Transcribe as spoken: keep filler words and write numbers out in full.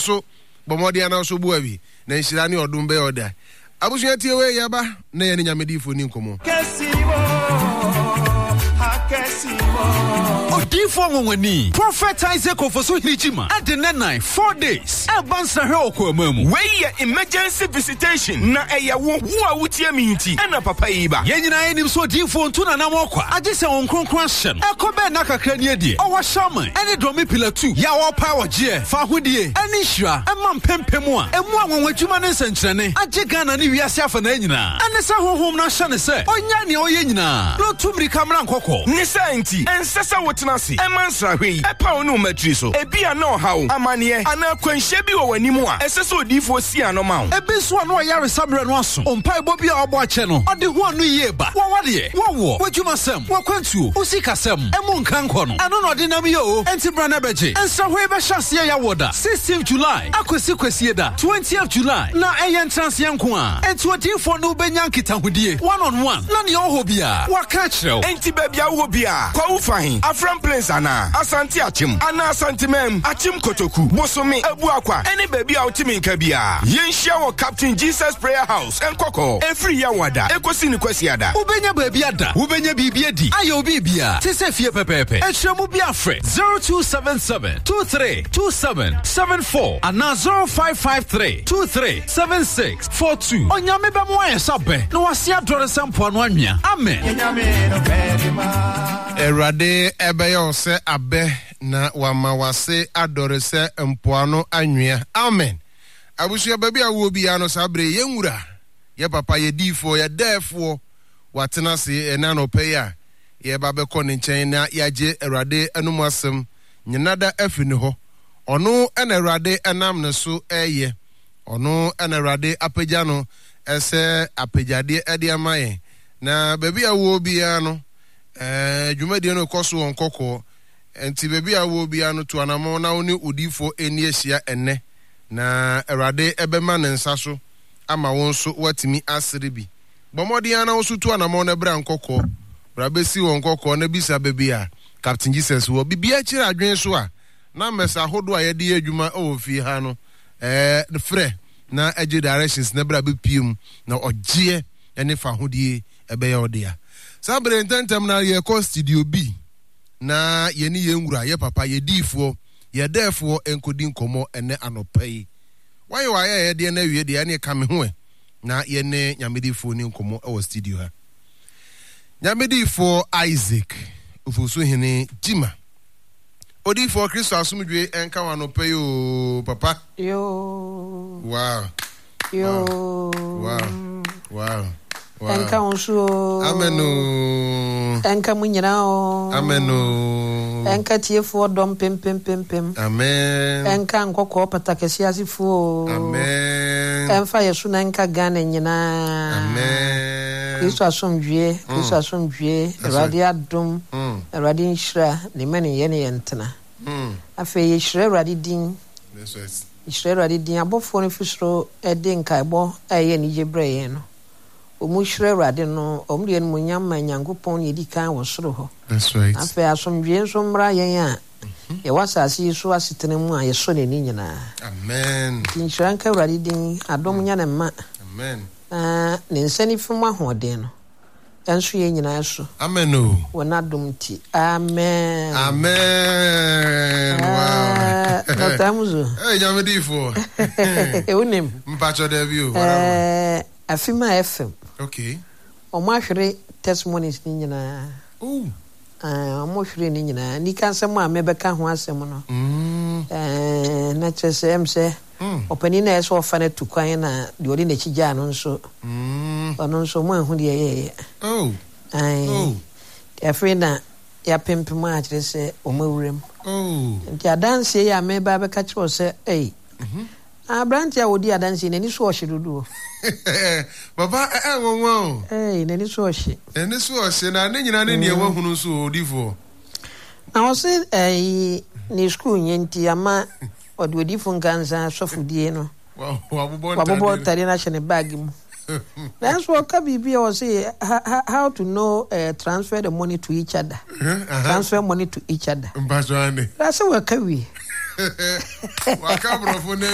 so bomodi ana so buabi na nhira ne odum be oda abusua tie we yaba na ye nyamedifo ni nkomo Odifo Mwani, Prophet Isaac Ofosu Hirichima, at the Nenai, four days. Abansa Hoko Mamu. Way emergency visitation. Na eya wo wo wutie minti. Ena papa iba. Yenina enim so difo ntuna na mokwa. Agise on kronkron. Ekobe na kakra ni edi. Owa shaman. Ene dromi pillar two. Ya wo power je. Fa hudie. Ene hira. Ema mpempemu a. Emu anwonwa adwuma ne nsenkyerene. Age Ghana ni wiase afa na nyina. Ene sa honhom na hye ne se. Onya ne oye nyina. No tumri kamra nkokọ. Ni senti. Ensesa wotenasi. Emansra hwe. Epa onu matri so. Ebi ana ohawo. Amane ana kwanhye bi wo wanimu a. Esesa odifo si anoma wo. Ebi so ano yare samre no aso. Ompa ebo bi a obo ache no. Ode hu anu yie ba. Wo wade. Wo wo. Wadwuma sem. Wo kwantuo. Usika sem. Emu nka nko no. Ano no de nam ye o. Enti bra na beje. Ensra hwe be hyase ya woda. sixteenth July. Akwesi kwesi da. twentieth July. Na eye entrance yenko a. Enti odifo no benya nkitahudie. One on one. Na ne oho bia. Wa ka kyerɛw. Enti ba bia wo bia. Kwa wo fahin. Afram place ana. Asante achim. Ana asante mem. Achim kotoku. Bosome ebu akwa. Eni baby a utimi nka bia. Yenhia wo Captain Jesus Prayer House. Enkoko. Efri ya wada. Ekosi ni kwesi ada. Ubenya baby ada. Ubenya bibi edi. Ayo bibia. Tese fie pepepe. Etremu bia fre. zero two seven seven two three two seven seven four. Ana zero five five three two three seven six four two. Onyame be mo ayesabe. No wase adore sempo anu anwea. Amen. Erade ebe ose abe na wama wase adore se mpoano anwea. Amen. Abusia baby awo bia no sabre yenwura. Ye papa ye difo ye defo watena se enano peya. Ye babe ko ne nchen na yaje erade enum asem nyinada afini ho. Ono ena erade enam ne so eye. Ono ena erade apagya no ese apegyade ede amaye. Na baby awo bia no eh dwumadi no koso won kokko enti baby awo bia no to anamo na oni odifo eni ahia enne na erade ebema ne nsa so ama won so watimi asere bi bomodi ana wo so to anamo na bra nkokko bra besi won kokko na bisa baby a Captain Jesus wo bibia kire adwen so a na mesa hodo a yede adwuma o fi ha no eh the frɛ na age directions na bra be piem na ogye ene fa hodie ebe ya odia sabre ntentem na ye ko studio B na ye ni ye nwura ye papa ye difo ye defo enkodi nkomo ene anopai why why ye de na wie de ene ka me ho na ye ne nyamedifo ni nkomo e wo studio ha nyamedifo Isaac ofuso hene Jima odifo Kristo asumdwe enka wanopai o papa yo wow yo wow wow wow. Enka onso. Ameno. Enka munyina o. Ameno. Enka tiefo dom pem pem pem pem. Amen. Enka nkoko patakesi asifo. Amen. Enfa yesu na enka Ghana nyina. Amen. Kristo asomdwe, Kristo asomdwe, Erade adom, Erade nhyira, ne mane ye ne yentena. Mm. Afa ye hyira Erade din. That's right. Hyira Erade din abofo no fisro ede nkaebo eye ne jebre ye no. Omushre Erade no omre no nyamma nyankopon ye di kan wo soro ho. That's right. Afa asomdwe nso mra yen a ye wasase so asetene mu a ye so ne nyina. Amen. Hyira nka Erade din adom nya ne ma. Amen. Ah, ne nsani fuma hoden no. Enso ye nyina so. Amen o. Wona dom ti. Amen. Amen. Wow. No tamuzo. Eh nyamedifo. E unim. Mpacho David o. Eh Afima F M. Okay. Omo ahwere testimonies ni nyina. Oh. Ah, omo ahwere ni nyina. Ni kan sem a mebeka ho asem no. Mm. Eh na chese em se opani na eso ofa na tukwan na de odi na chigya no nso. Mm. Ono nso mo ahu de ye. Oh. Ai. Oh. Afre na ya pempem a kire se omawurem. Oh. Nti adanse ya meba beka kire se eh. Mhm. Abranti a wodi adanse na ni so ohyedudu. Baba eh wonwo. Eh na ni so ohye. Eni so ohye na ne nyina ne ne wahunu so odifo. Na wo se eh ni school nyenti ama odi odifo nganza sofudie no. Wow, wabobon tari. Wabobon tari na shene bag mu. That's what Kabi was say how to know uh, transfer the money to each other. Uh-huh. Transfer money to each other. That's what Kabi.